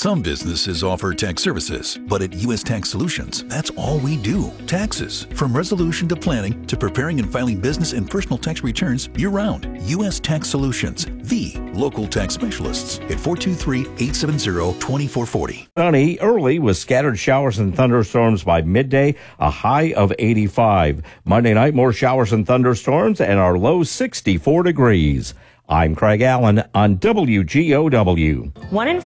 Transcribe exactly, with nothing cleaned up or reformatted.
Some businesses offer tax services, but at U S Tax Solutions, that's all we do. Taxes. From resolution to planning to preparing and filing business and personal tax returns year-round. U S Tax Solutions, the local tax specialists at four two three, eight seven zero, two four four zero. Sunny early with scattered showers and thunderstorms by midday, a high of eighty-five. Monday night, more showers and thunderstorms and our low sixty-four degrees. I'm Craig Allen on W G O W. One in